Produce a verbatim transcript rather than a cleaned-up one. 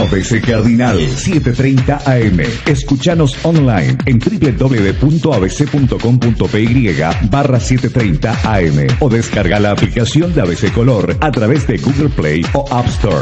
A B C Cardinal, setecientos treinta A M. Escuchanos online en doble u doble u doble u punto a b c punto com punto p y barra setecientos treinta A M o descarga la aplicación de A B C Color a través de Google Play o App Store.